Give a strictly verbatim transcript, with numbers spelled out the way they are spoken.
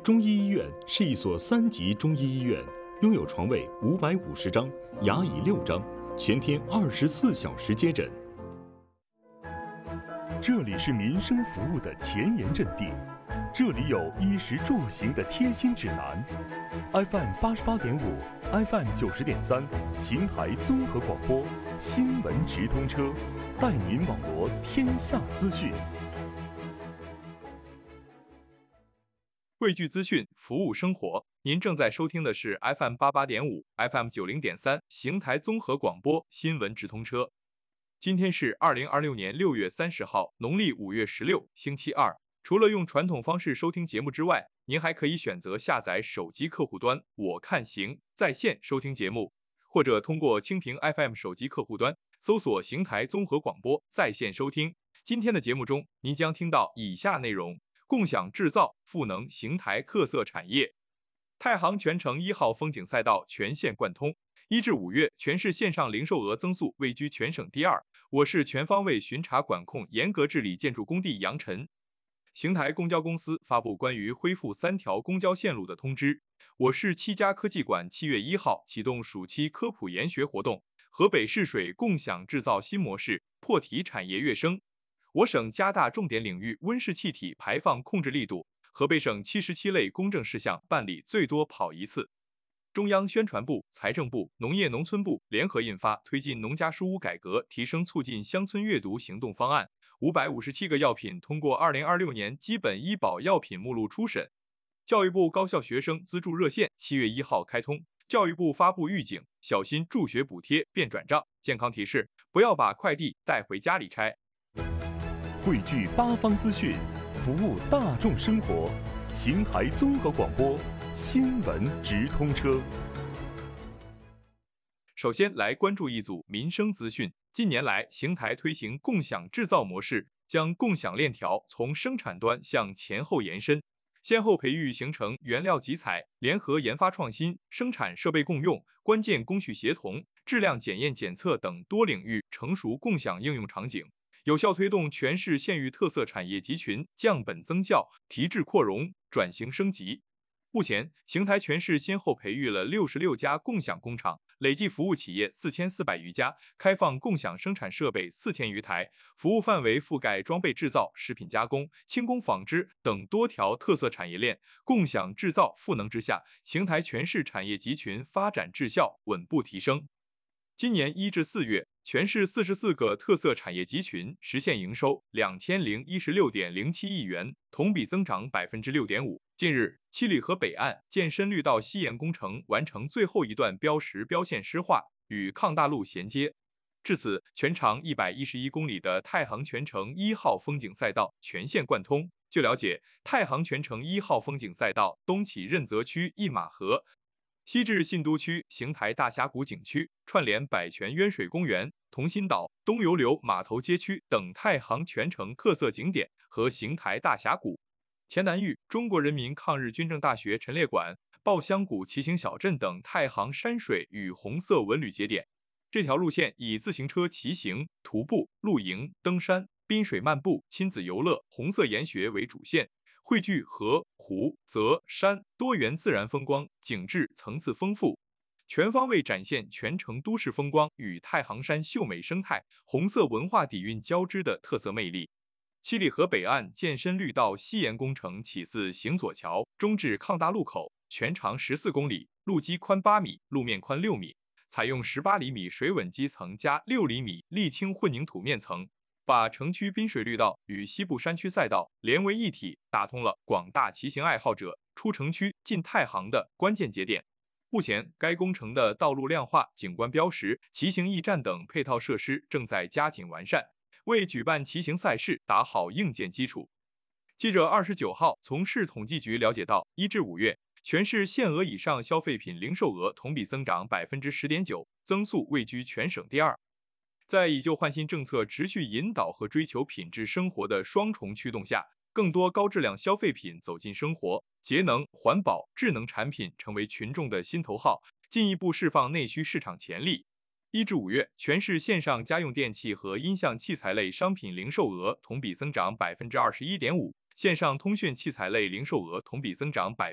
中医医院是一所三级中医医院，拥有床位五百五十张，牙椅六张，全天二十四小时接诊。这里是民生服务的前沿阵地，这里有衣食住行的贴心指南。F M 八十八点五 ，F M 九十点三，邢台综合广播，新闻直通车，带您网罗天下资讯。 汇聚资讯，服务生活。您正在收听的是 F M 八十八点五 ，F M 九十点三，邢台综合广播新闻直通车。今天是二零二六年六月三十号，农历五月十六，星期二。除了用传统方式收听节目之外，您还可以选择下载手机客户端“我看行”在线收听节目，或者通过蜻蜓 F M 手机客户端搜索邢台综合广播在线收听。今天的节目中，您将听到以下内容。共享制造赋能邢台特色产业，太行全程一号风景赛道全线贯通。一至五月，全市线上零售额增速位居全省第二。我市全方位巡查管控，严格治理建筑工地扬尘。邢台公交公司发布关于恢复三条公交线路的通知。我市七家科技馆七月一号启动暑期科普研学活动。河北试水共享制造新模式，破题产业跃升。我省加大重点领域温室气体排放控制力度，河北省七十七类公证事项办理最多跑一次。中央宣传部、财政部、农业农村部联合印发推进农家书屋改革，提升促进乡村阅读行动方案。五百五十七个药品通过二零二六年基本医保药品目录初审。教育部高校学生资助热线七月一号开通，教育部发布预警，小心助学补贴变转账。健康提示：不要把快递带回家里拆。 汇聚八方资讯，服务大众生活。邢台综合广播新闻直通车。 首先来关注一组民生资讯。近年来，邢台推行共享制造模式，将共享链条从生产端向前后延伸，先后培育形成原料集采、联合研发创新、生产设备共用、关键工序协同、质量检验检测等多领域成熟共享应用场景。有效推动全市县域特色产业集群降本增效、提质扩容、转型升级。目前，邢台全市先后培育了六十六家共享工厂，累计服务企业四千四百余家，开放共享生产设备四千余台，服务范围覆盖装备制造、食品加工、轻工纺织等多条特色产业链。共享制造赋能之下，邢台全市产业集群发展质效稳步提升。今年一至四月，全市四十四个特色产业集群实现营收两千零一十六点零七亿元，同比增长百分之六点五。近日，七里河北岸建深绿道西延工程完成最后一段标识标线施化，与抗大路衔接。至此，全长一百一十一公里的太行全程一号风景赛道全线贯通。据了解，太行全程一号风景赛道东起任泽区一马河，西至信都区邢台大峡谷景区，串联百泉渊水公园、同心岛、东油流码头街区等太行全程特色景点和邢台大峡谷。前南峪中国人民抗日军政大学陈列馆、抱香谷骑行小镇等太行山水与红色文旅节点。这条路线以自行车骑行、徒步、露营、登山、滨水漫步、亲子游乐、红色研学为主线，汇聚河、湖、泽、山多元自然风光，景致层次丰富，全方位展现全城都市风光与太行山秀美生态、红色文化底蕴交织的特色魅力。七里河北岸建深绿道西延工程起自行左桥，中至抗大路口，全长十四公里，路基宽八米，路面宽六米，采用十八厘米水稳基层加六厘米沥青混凝土面层，把城区滨水绿道与西部山区赛道连为一体，打通了广大骑行爱好者出城区进太行的关键节点。目前，该工程的道路亮化、景观标识、骑行驿站等配套设施正在加紧完善，为举办骑行赛事打好硬件基础。记者二十九号从市统计局了解到，一至五月，全市限额以上消费品零售额同比增长百分之十点九，增速位居全省第二。在以旧换新政策持续引导和追求品质生活的双重驱动下，更多高质量消费品走进生活，节能、环保、智能产品成为群众的心头号，进一步释放内需市场潜力。一至五月，全市线上家用电器和音像器材类商品零售额同比增长百分之二十一点五，线上通讯器材类零售额同比增长百